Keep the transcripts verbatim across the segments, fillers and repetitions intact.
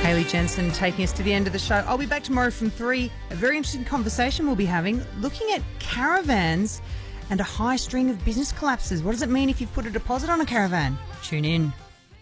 Hayley Jensen taking us to the end of the show. I'll be back tomorrow from three. A very interesting conversation we'll be having, looking at caravans and a high string of business collapses. What does it mean if you've put a deposit on a caravan? Tune in.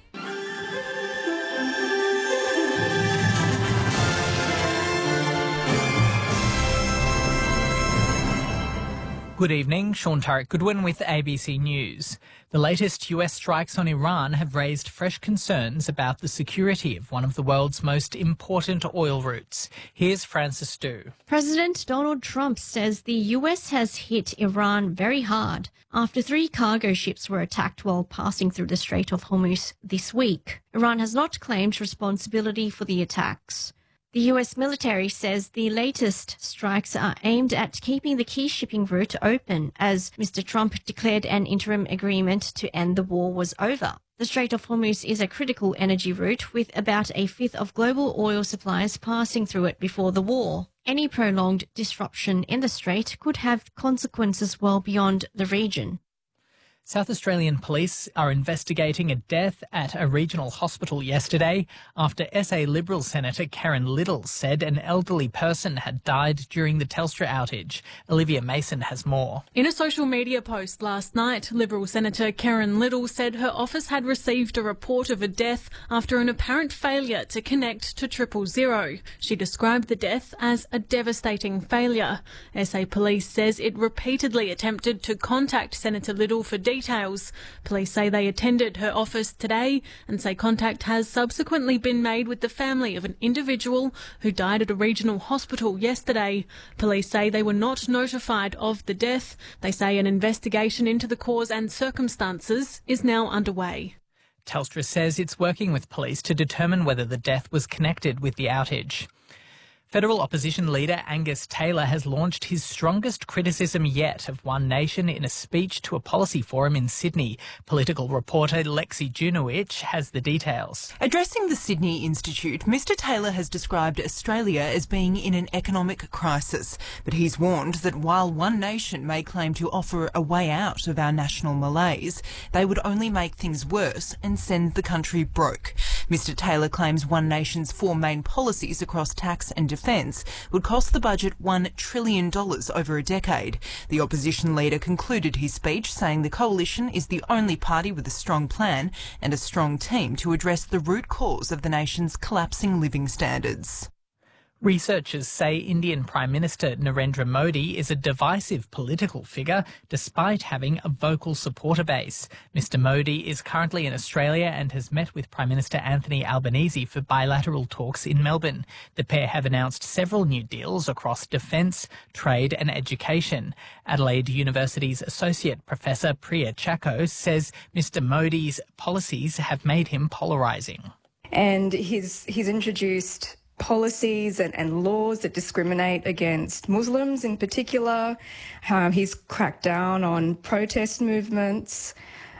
Good evening, Sean Turek Goodwin with A B C News. The latest U S strikes on Iran have raised fresh concerns about the security of one of the world's most important oil routes. Here's Francis Du. President Donald Trump says the U S has hit Iran very hard after three cargo ships were attacked while passing through the Strait of Hormuz this week. Iran has not claimed responsibility for the attacks. The U S military says the latest strikes are aimed at keeping the key shipping route open, as Mister Trump declared an interim agreement to end the war was over. The Strait of Hormuz is a critical energy route with about a fifth of global oil supplies passing through it before the war. Any prolonged disruption in the strait could have consequences well beyond the region. South Australian police are investigating a death at a regional hospital yesterday after S A Liberal Senator Karen Liddle said an elderly person had died during the Telstra outage. Olivia Mason has more. In a social media post last night, Liberal Senator Karen Liddle said her office had received a report of a death after an apparent failure to connect to triple zero. She described the death as a devastating failure. S A Police says it repeatedly attempted to contact Senator Liddle for details. Police say they attended her office today and say contact has subsequently been made with the family of an individual who died at a regional hospital yesterday. Police say they were not notified of the death. They say an investigation into the cause and circumstances is now underway. Telstra says it's working with police to determine whether the death was connected with the outage. Federal opposition leader Angus Taylor has launched his strongest criticism yet of One Nation in a speech to a policy forum in Sydney. Political reporter Lexi Junowich has the details. Addressing the Sydney Institute, Mister Taylor has described Australia as being in an economic crisis, but he's warned that while One Nation may claim to offer a way out of our national malaise, they would only make things worse and send the country broke. Mister Taylor claims One Nation's four main policies across tax and defence would cost the budget one trillion dollars over a decade. The opposition leader concluded his speech saying the coalition is the only party with a strong plan and a strong team to address the root cause of the nation's collapsing living standards. Researchers say Indian Prime Minister Narendra Modi is a divisive political figure despite having a vocal supporter base. Mister Modi is currently in Australia and has met with Prime Minister Anthony Albanese for bilateral talks in Melbourne. The pair have announced several new deals across defence, trade and education. Adelaide University's Associate Professor Priya Chacko says Mister Modi's policies have made him polarising. And he's, he's introduced policies and, and laws that discriminate against Muslims in particular. Um, he's cracked down on protest movements.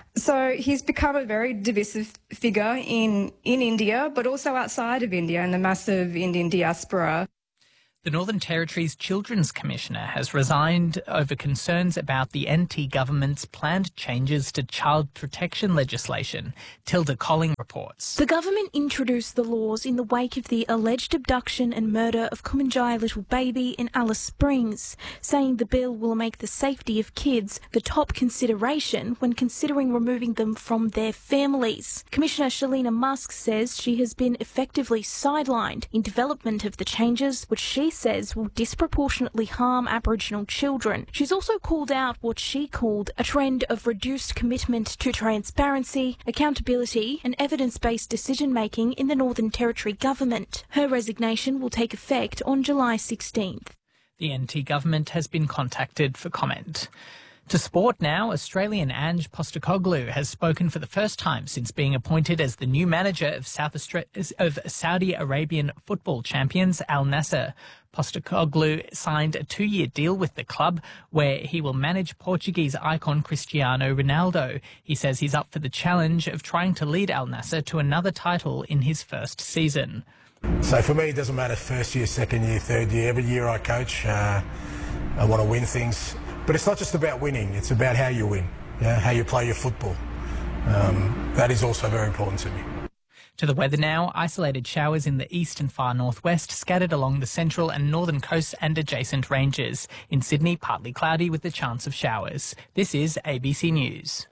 So he's become a very divisive figure in, in India, but also outside of India and the massive Indian diaspora. The Northern Territory's Children's Commissioner has resigned over concerns about the N T government's planned changes to child protection legislation. Tilda Colling reports. The government introduced the laws in the wake of the alleged abduction and murder of Kumanjaya little baby in Alice Springs, saying the bill will make the safety of kids the top consideration when considering removing them from their families. Commissioner Shalina Musk says she has been effectively sidelined in development of the changes, which she says will disproportionately harm Aboriginal children. She's also called out what she called a trend of reduced commitment to transparency, accountability and evidence-based decision-making in the Northern Territory government. Her resignation will take effect on July sixteenth. The N T government has been contacted for comment. To sport now, Australian Ange Postecoglou has spoken for the first time since being appointed as the new manager of South Austra- of Saudi Arabian football champions Al Nassr. Postecoglou signed a two-year deal with the club where he will manage Portuguese icon Cristiano Ronaldo. He says he's up for the challenge of trying to lead Al Nassr to another title in his first season. So for me, it doesn't matter first year, second year, third year. Every year I coach, uh, I want to win things. But it's not just about winning, it's about how you win, yeah? How you play your football. Um, that is also very important to me. To the weather now, isolated showers in the east and far northwest, scattered along the central and northern coasts and adjacent ranges. In Sydney, partly cloudy with the chance of showers. This is A B C News.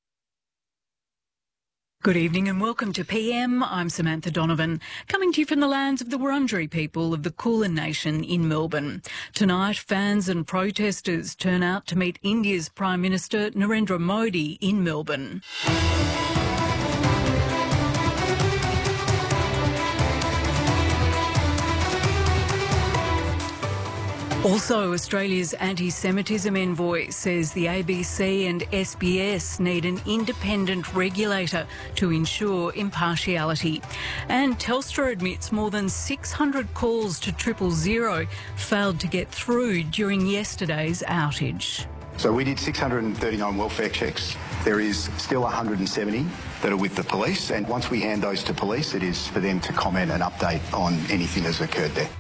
Good evening and welcome to P M. I'm Samantha Donovan, coming to you from the lands of the Wurundjeri people of the Kulin Nation in Melbourne. Tonight, fans and protesters turn out to meet India's Prime Minister Narendra Modi in Melbourne. Also, Australia's anti-Semitism envoy says the A B C and S B S need an independent regulator to ensure impartiality. And Telstra admits more than six hundred calls to triple zero failed to get through during yesterday's outage. So we did six hundred thirty-nine welfare checks. There is still one hundred seventy that are with the police, and once we hand those to police, it is for them to comment and update on anything that's occurred there.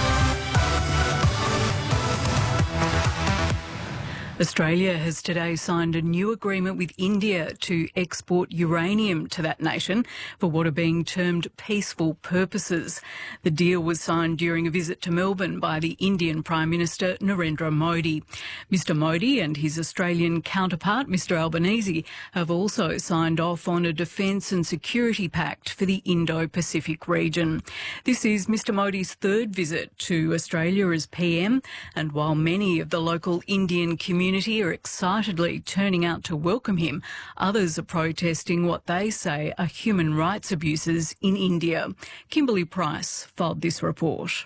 Australia has today signed a new agreement with India to export uranium to that nation for what are being termed peaceful purposes. The deal was signed during a visit to Melbourne by the Indian Prime Minister Narendra Modi. Mister Modi and his Australian counterpart, Mister Albanese, have also signed off on a defence and security pact for the Indo-Pacific region. This is Mister Modi's third visit to Australia as P M, and while many of the local Indian community are excitedly turning out to welcome him, others are protesting what they say are human rights abuses in India. Kimberly Price filed this report.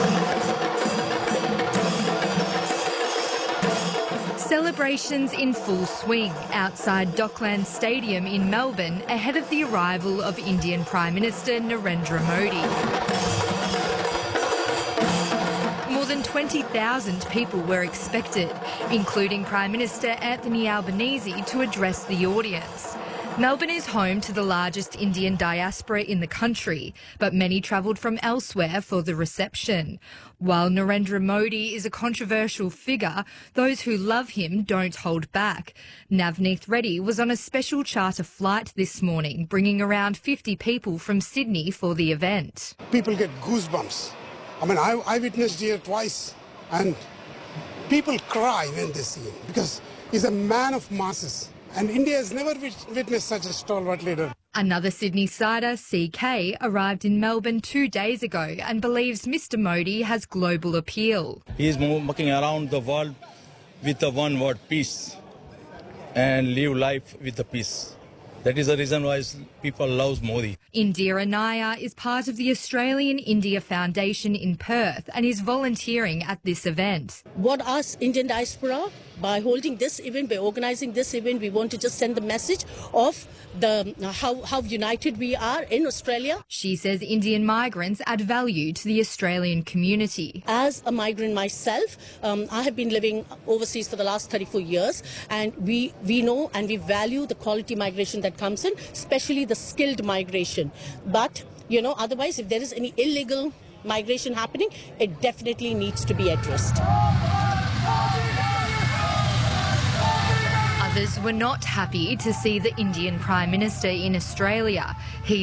Celebrations in full swing outside Docklands Stadium in Melbourne ahead of the arrival of Indian Prime Minister Narendra Modi. More than twenty thousand people were expected, including Prime Minister Anthony Albanese, to address the audience. Melbourne is home to the largest Indian diaspora in the country, but many travelled from elsewhere for the reception. While Narendra Modi is a controversial figure, those who love him don't hold back. Navneet Reddy was on a special charter flight this morning, bringing around fifty people from Sydney for the event. People get goosebumps. I mean, I, I witnessed here twice, and people cry when they see him because he's a man of masses. And India has never witnessed such a stalwart leader. Another Sydney-sider, C K, arrived in Melbourne two days ago and believes Mister Modi has global appeal. He is walking around the world with the one word, peace, and live life with the peace. That is the reason why people love Modi. Indira Nair is part of the Australian India Foundation in Perth and is volunteering at this event. What us Indian diaspora, by holding this event, by organising this event, we want to just send the message of the how, how united we are in Australia. She says Indian migrants add value to the Australian community. As a migrant myself, um, I have been living overseas for the last thirty-four years, and we, we know and we value the quality migration that comes in, especially the skilled migration. But, you know, otherwise, if there is any illegal migration happening, it definitely needs to be addressed. Others were not happy to see the Indian Prime Minister in Australia. He